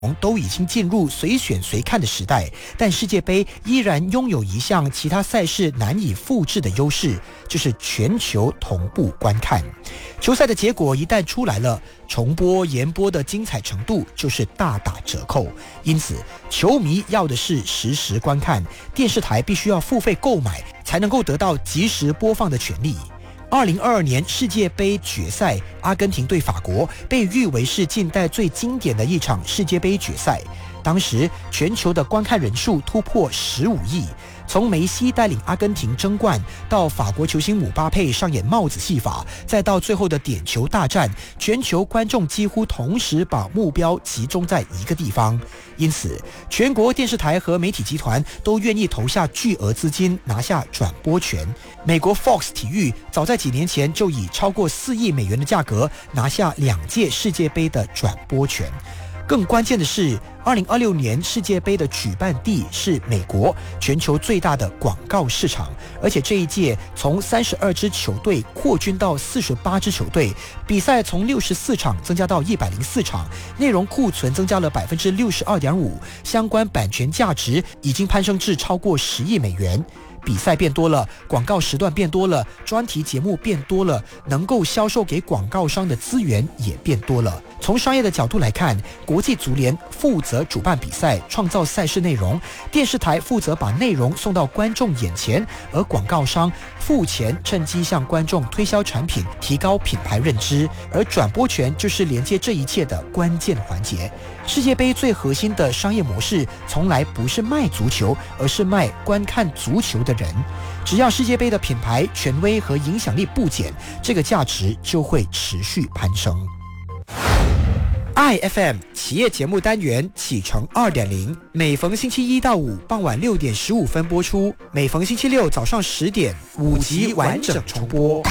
都已经进入随选随看的时代，但世界杯依然拥有一项其他赛事难以复制的优势，就是全球同步观看。球赛的结果一旦出来了，重播延播的精彩程度就是大打折扣。因此，球迷要的是实时观看，电视台必须要付费购买，才能够得到即时播放的权利。2022年世界杯决赛，阿根廷对法国被誉为是近代最经典的一场世界杯决赛。当时全球的观看人数突破15亿。从梅西带领阿根廷争冠，到法国球星姆巴佩上演帽子戏法，再到最后的点球大战，全球观众几乎同时把目标集中在一个地方。因此，全国电视台和媒体集团都愿意投下巨额资金拿下转播权。美国 Fox 体育早在几年前就以超过4亿美元的价格拿下2届世界杯的转播权。更关键的是，2026年世界杯的举办地是美国，全球最大的广告市场。而且这一届从32支球队扩军到48支球队，比赛从64场增加到104场，内容库存增加了 62.5%， 相关版权价值已经攀升至超过10亿美元。比赛变多了，广告时段变多了，专题节目变多了，能够销售给广告商的资源也变多了。从商业的角度来看，国际足联负责主办比赛，创造赛事内容，电视台负责把内容送到观众眼前，而广告商付钱趁机向观众推销产品，提高品牌认知，而转播权就是连接这一切的关键环节。世界杯最核心的商业模式从来不是卖足球，而是卖观看足球的人。只要世界杯的品牌、权威和影响力不减，这个价值就会持续攀升。IFM 企业节目单元启程 2.0， 每逢星期一到五傍晚6点15分播出，每逢星期六早上10点5集完整重播。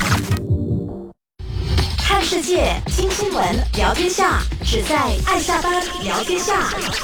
看世界，听新闻，聊天下，只在爱下班聊天下。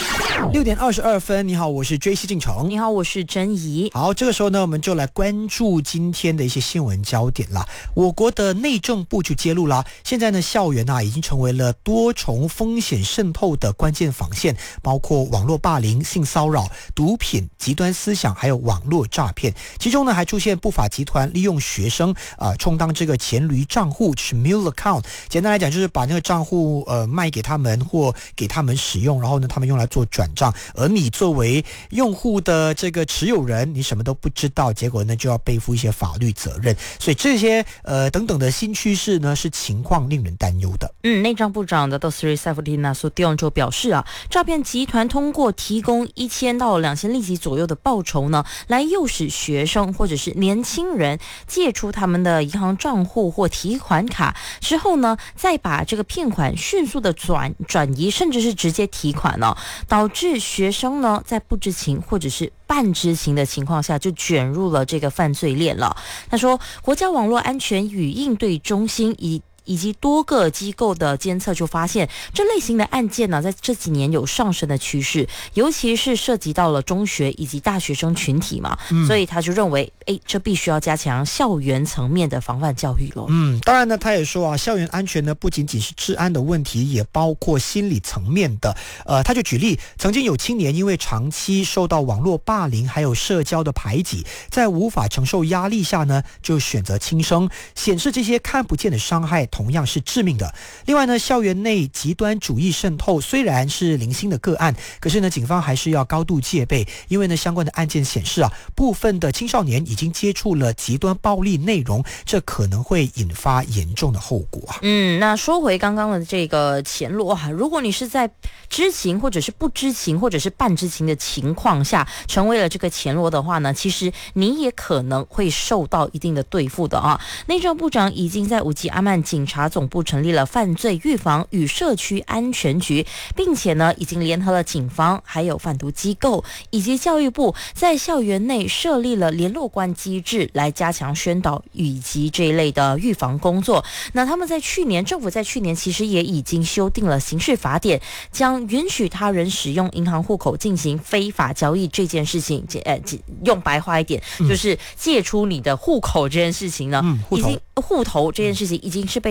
6点22分，你好，我是 JC 进城。 你好，我是珍怡。 好，这个时候呢，我们就来关注今天的一些新闻焦点啦。我国的内政部就揭露啦，现在呢，校园已经成为了多重风险渗透的关键防线，包括网络霸凌、性骚扰、毒品、极端思想，还有网络诈骗。其中呢，还出现不法集团利用学生充当这个钱驴账户，就是 mule account。简单来讲，就是把那个账户卖给他们或给他们使用，然后呢，他们用来做转账，而你作为用户的这个持有人，你什么都不知道，结果呢就要背负一些法律责任。所以这些等等的新趋势呢，是情况令人担忧的。 内政部长的 Sri Saifuddin Nasution 就表示诈骗集团通过提供1000到2000令吉左右的报酬呢，来诱使学生或者是年轻人借出他们的银行账户或提款卡之后呢，再把这个骗款迅速的转移，甚至是直接提款导致学生呢在不知情或者是半知情的情况下就卷入了这个犯罪链了。他说，国家网络安全与应对中心以及多个机构的监测就发现，这类型的案件呢，在这几年有上升的趋势，尤其是涉及到了中学以及大学生群体嘛，所以他就认为，这必须要加强校园层面的防范教育咯。 当然呢，他也说校园安全呢不仅仅是治安的问题，也包括心理层面的。他就举例，曾经有青年因为长期受到网络霸凌还有社交的排挤，在无法承受压力下呢，就选择轻生，显示这些看不见的伤害同样是致命的。另外呢，校园内极端主义渗透虽然是零星的个案，可是呢，警方还是要高度戒备，因为呢，相关的案件显示部分的青少年已经接触了极端暴力内容，这可能会引发严重的后果那说回刚刚的这个前落如果你是在知情或者是不知情或者是半知情的情况下成为了这个前落的话呢，其实你也可能会受到一定的对付的内政部长已经在五吉阿曼警察总部成立了犯罪预防与社区安全局，并且呢，已经联合了警方还有贩毒机构以及教育部，在校园内设立了联络官机制，来加强宣导以及这一类的预防工作。那他们政府在去年其实也已经修订了刑事法典，将允许他人使用银行户口进行非法交易这件事情，用白话一点，就是借出你的户口这件事情呢，户头这件事情已经是被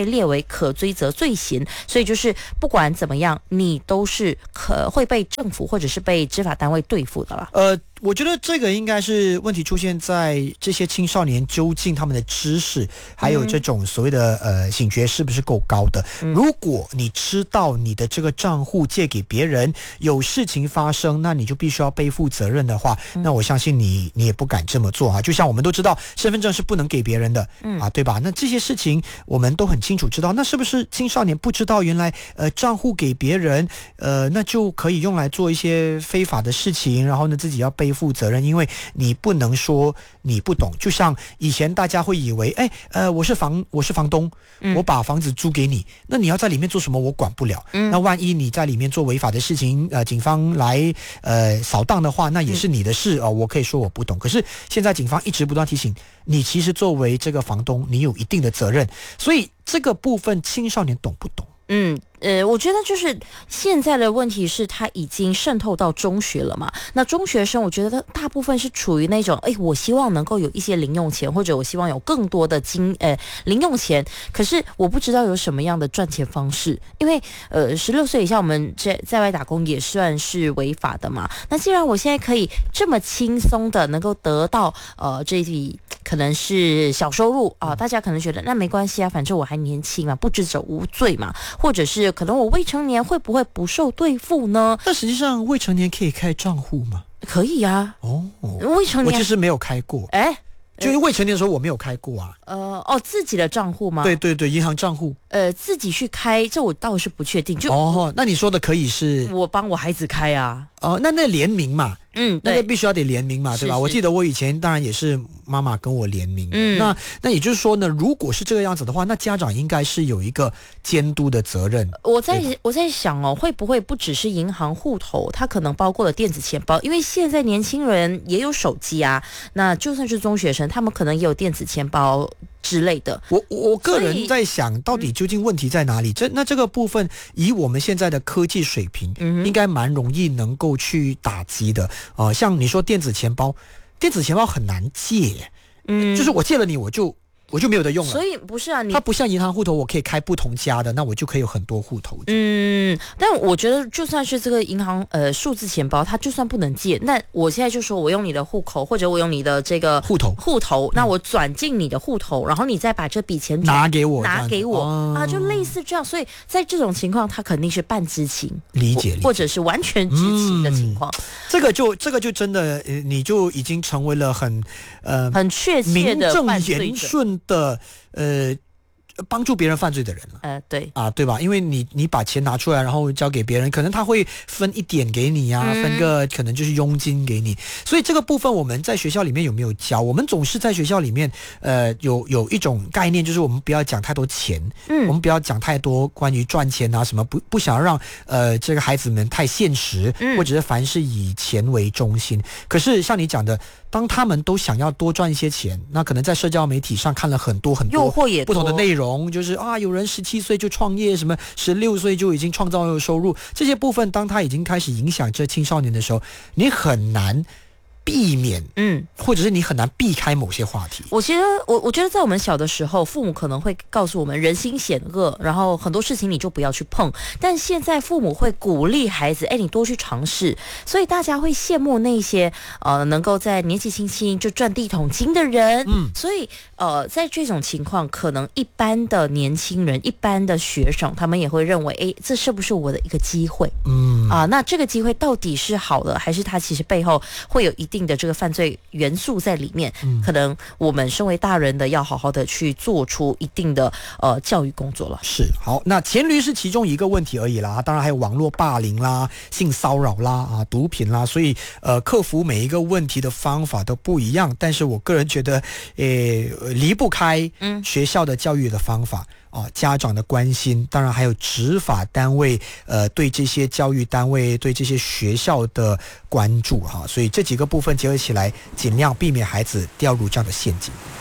列为可追责罪行，所以就是不管怎么样，你都是会被政府或者是被执法单位对付的啦。 我觉得这个应该是问题出现在这些青少年究竟他们的知识还有这种所谓的醒觉是不是够高的。如果你知道你的这个账户借给别人有事情发生，那你就必须要背负责任的话，那我相信你也不敢这么做啊。就像我们都知道身份证是不能给别人的啊，对吧？那这些事情我们都很清楚知道，那是不是青少年不知道原来账户给别人那就可以用来做一些非法的事情，然后呢自己要背负责任，因为你不能说你不懂。就像以前大家会以为我是房东，我把房子租给你，那你要在里面做什么我管不了，那万一你在里面做违法的事情，警方来扫荡的话，那也是你的事我可以说我不懂。可是现在警方一直不断提醒你，其实作为这个房东你有一定的责任，所以这个部分青少年懂不懂？ 我觉得就是现在的问题是它已经渗透到中学了嘛。那中学生我觉得大部分是处于那种我希望能够有一些零用钱，或者我希望有更多的零用钱，可是我不知道有什么样的赚钱方式，因为16岁以下我们在外打工也算是违法的嘛。那既然我现在可以这么轻松的能够得到这笔可能是小收入大家可能觉得那没关系啊，反正我还年轻嘛，不知者无罪嘛，或者是可能我未成年会不会不受对付呢？ 那实际上未成年可以开账户吗？ 可以啊。未成年我其实没有开过。就是未成年的时候我没有开过啊。 自己的账户吗？ 对对对，银行账户。 自己去开，这我倒是不确定。 那你说的可以是我帮我孩子开啊。 那联名嘛。那个必须要得联名嘛，对吧？我记得我以前当然也是妈妈跟我联名。那也就是说呢，如果是这个样子的话，那家长应该是有一个监督的责任。我在想会不会不只是银行户头，它可能包括了电子钱包，因为现在年轻人也有手机啊。那就算是中学生，他们可能也有电子钱包之类的。 我个人在想，到底究竟问题在哪里？那这个部分，以我们现在的科技水平，应该蛮容易能够去打击的。像你说电子钱包很难借，就是我借了你，我就没有的用了。 所以不是啊， 它不像银行户头，我可以开不同家的，那我就可以有很多户头。 但我觉得就算是这个银行数字钱包，它就算不能借，那我现在就说我用你的户口，或者我用你的这个户头，那我转进你的户头，然后你再把这笔钱拿给我就类似这样。所以在这种情况，它肯定是半知情， 理解， 或者是完全知情的情况。 这个就真的你就已经成为了很确切的犯罪者， 名正言顺的帮助别人犯罪的人了。 对啊，对吧？因为你把钱拿出来，然后交给别人，可能他会分一点给你啊，分个可能就是佣金给你。所以这个部分我们在学校里面有没有教？我们总是在学校里面有一种概念，就是我们不要讲太多钱，我们不要讲太多关于赚钱啊什么，不想要让这个孩子们太现实，或者是凡事以钱为中心。可是像你讲的，当他们都想要多赚一些钱，那可能在社交媒体上看了很多诱惑也多不同的内容，就是有人17岁就创业，什么16岁就已经创造有收入，这些部分当他已经开始影响这青少年的时候，你很难避免，或者是你很难避开某些话题。我觉得在我们小的时候，父母可能会告诉我们人心险恶，然后很多事情你就不要去碰。但现在父母会鼓励孩子，你多去尝试。所以大家会羡慕那些能够在年纪轻轻就赚第一桶金的人。所以在这种情况，可能一般的年轻人、一般的学生，他们也会认为，这是不是我的一个机会？那这个机会到底是好的，还是它其实背后会有一定的这个犯罪元素在里面？可能我们身为大人的要好好的去做出一定的教育工作了。 是，好，那钱驴是其中一个问题而已啦，当然还有网络霸凌啦、性骚扰啦、毒品啦，所以克服每一个问题的方法都不一样。但是我个人觉得，离不开学校的教育的方法。家长的关心，当然还有执法单位对这些教育单位、对这些学校的关注所以这几个部分结合起来，尽量避免孩子掉入这样的陷阱。